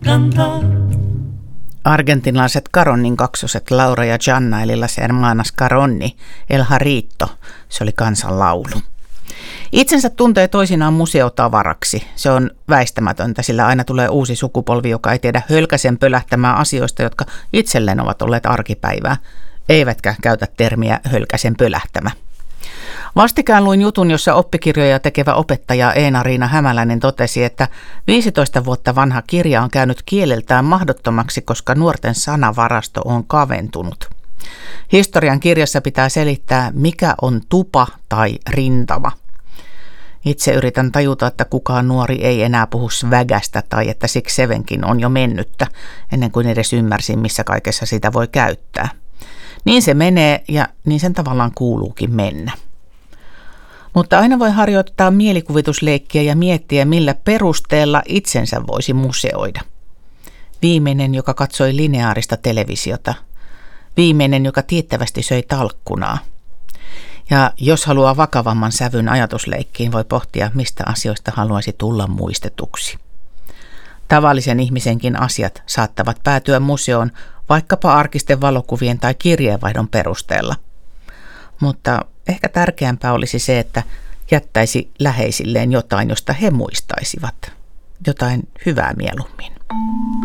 cantar. Argentinalaiset Caronnin kaksoset Laura ja Gianna eli Las Hermanas Caronni, El Jarrito, se oli kansanlaulu. Itsensä tuntee toisinaan museotavaraksi. Se on väistämätöntä, sillä aina tulee uusi sukupolvi, joka ei tiedä hölkäsen pölähtämää asioista, jotka itselleen ovat olleet arkipäivää, eivätkä käytä termiä hölkäsen pölähtämä. Vastikään luin jutun, jossa oppikirjoja tekevä opettaja Eena-Riina Hämäläinen totesi, että 15 vuotta vanha kirja on käynyt kieleltään mahdottomaksi, koska nuorten sanavarasto on kaventunut. Historian kirjassa pitää selittää, mikä on tupa tai rintama. Itse yritän tajuta, että kukaan nuori ei enää puhu svägästä tai että 6-7kin on jo mennyttä, ennen kuin edes ymmärsin, missä kaikessa sitä voi käyttää. Niin se menee ja niin sen tavallaan kuuluukin mennä. Mutta aina voi harjoittaa mielikuvitusleikkiä ja miettiä, millä perusteella itsensä voisi museoida. Viimeinen, joka katsoi lineaarista televisiota. Viimeinen, joka tiettävästi söi talkkunaa. Ja jos haluaa vakavamman sävyn ajatusleikkiin, voi pohtia, mistä asioista haluaisi tulla muistetuksi. Tavallisen ihmisenkin asiat saattavat päätyä museoon vaikkapa arkisten valokuvien tai kirjeenvaihdon perusteella. Mutta ehkä tärkeämpää olisi se, että jättäisi läheisilleen jotain, josta he muistaisivat. Jotain hyvää mieluummin.